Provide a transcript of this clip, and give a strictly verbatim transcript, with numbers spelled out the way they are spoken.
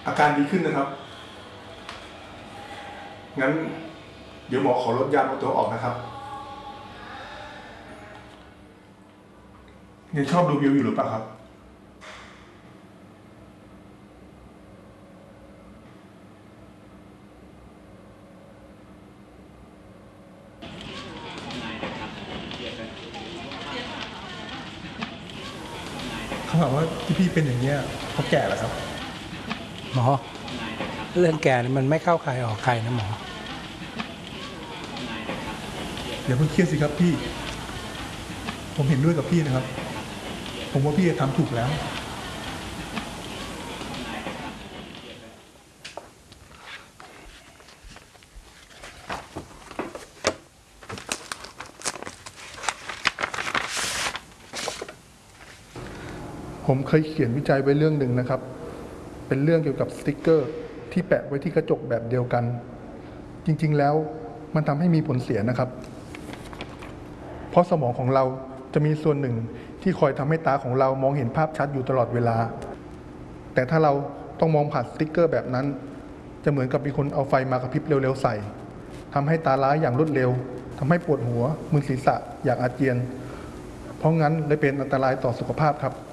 อาการดีขึ้นนะครับงั้นเดี๋ยวหมอขอลดยาตัวออกนะครับยังชอบดูวิวอยู่หรือเปล่าครับเขาบอกว่าที่พี่เป็นอย่างเงี้ยเขาแก่แล้วครับหมอเรื่องแก่นี่มันไม่เข้าใครออกใครนะหมออย่าเพิ่งเครียดสิครับพี่ผมเห็นด้วยกับพี่นะครับผมว่าพี่ทำถูกแล้วผมเคยเขียนวิจัยไว้เรื่องหนึ่งนะครับเป็นเรื่องเกี่ยวกับสติ๊กเกอร์ที่แปะไว้ที่กระจกแบบเดียวกันจริงๆแล้วมันทำให้มีผลเสียนะครับเพราะสมองของเราจะมีส่วนหนึ่งที่คอยทำให้ตาของเรามองเห็นภาพชัดอยู่ตลอดเวลาแต่ถ้าเราต้องมองผ่านสติ๊กเกอร์แบบนั้นจะเหมือนกับมีคนเอาไฟมากระพริบเร็วๆใส่ทำให้ตาล้าอย่างรวดเร็วทำให้ปวดหัวมึนศีรษะอยากอาเจียนเพราะงั้นเลยเป็นอันตรายต่อสุขภาพครับ